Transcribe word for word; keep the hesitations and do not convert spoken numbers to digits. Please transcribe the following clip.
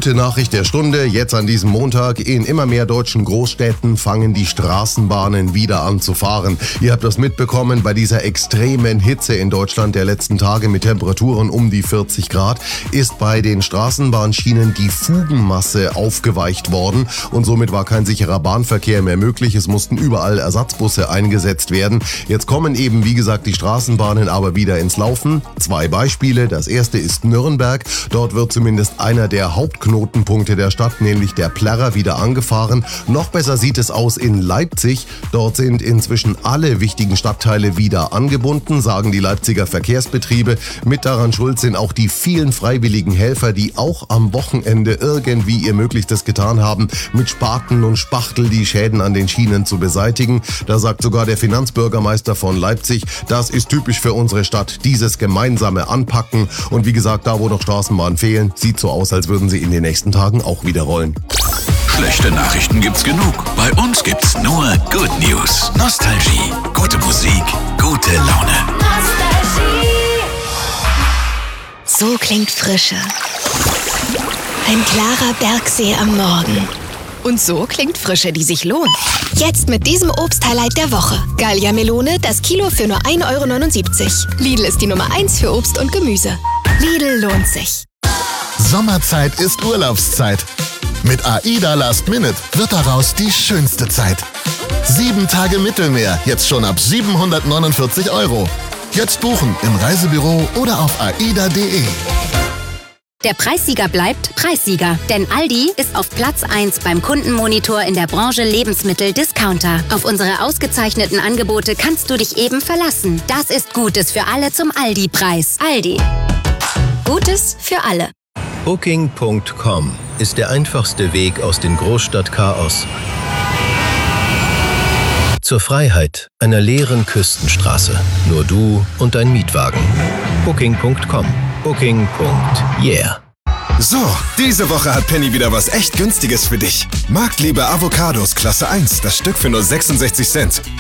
gute Nachricht der Stunde. Jetzt an diesem Montag in immer mehr deutschen Großstädten fangen die Straßenbahnen wieder an zu fahren. Ihr habt das mitbekommen bei dieser extremen Hitze in Deutschland der letzten Tage mit Temperaturen um die vierzig Grad, ist bei den Straßenbahnschienen die Fugenmasse aufgeweicht worden und somit war kein sicherer Bahnverkehr mehr möglich. Es mussten überall Ersatzbusse eingesetzt werden. Jetzt kommen eben, wie gesagt, die Straßenbahnen aber wieder ins Laufen. Zwei Beispiele. Das erste ist Nürnberg. Dort wird zumindest einer der Hauptknotenpunkte der Stadt, nämlich der Plärrer, wieder angefahren. Noch besser sieht es aus in Leipzig. Dort sind inzwischen alle wichtigen Stadtteile wieder angebunden, sagen die Leipziger Verkehrsbetriebe. Mit daran schuld sind auch die vielen freiwilligen Helfer, die auch am Wochenende irgendwie ihr Möglichstes getan haben, mit Spaten und Spachtel die Schäden an den Schienen zu beseitigen. Da sagt sogar der Finanzbürgermeister von Leipzig, das ist typisch für unsere Stadt, dieses gemeinsame Anpacken. Und wie gesagt, da wo noch Straßenbahnen fehlen, sieht so aus, als würden sie in den nächsten Tagen auch wieder rollen. Schlechte Nachrichten gibt's genug. Bei uns gibt's nur Good News. Nostalgie, gute Musik, gute Laune. Nostalgie. So klingt Frische. Ein klarer Bergsee am Morgen. Und so klingt Frische, die sich lohnt. Jetzt mit diesem Obst-Highlight der Woche. Gallia Melone, das Kilo für nur ein Euro neunundsiebzig. Lidl ist die Nummer eins für Obst und Gemüse. Lidl lohnt sich. Sommerzeit ist Urlaubszeit. Mit AIDA Last Minute wird daraus die schönste Zeit. Sieben Tage Mittelmeer, jetzt schon ab siebenhundertneunundvierzig Euro. Jetzt buchen im Reisebüro oder auf aida punkt de. Der Preissieger bleibt Preissieger, denn Aldi ist auf Platz eins beim Kundenmonitor in der Branche Lebensmittel-Discounter. Auf unsere ausgezeichneten Angebote kannst du dich eben verlassen. Das ist Gutes für alle zum Aldi-Preis. Aldi. Gutes für alle. Booking Punkt com ist der einfachste Weg aus dem Großstadtchaos zur Freiheit einer leeren Küstenstraße. Nur du und dein Mietwagen. Booking Punkt com. Booking. Yeah. So, diese Woche hat Penny wieder was echt Günstiges für dich. Marktliebe Avocados Klasse eins, das Stück für nur sechsundsechzig Cent.